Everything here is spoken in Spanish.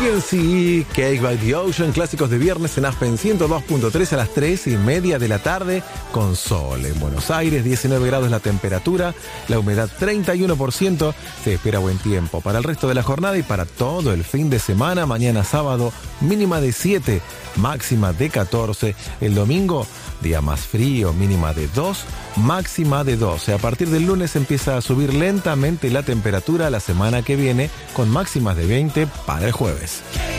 PNC, Cake by the Ocean, clásicos de viernes en Aspen 102.3 a las 3:30 de la tarde, con sol. En Buenos Aires, 19 grados la temperatura, la humedad 31%, se espera buen tiempo para el resto de la jornada y para todo el fin de semana. Mañana sábado, mínima de 7, máxima de 14. El domingo, día más frío, mínima de 2, máxima de 12. A partir del lunes empieza a subir lentamente la temperatura la semana que viene, con máximas de 20 para el jueves.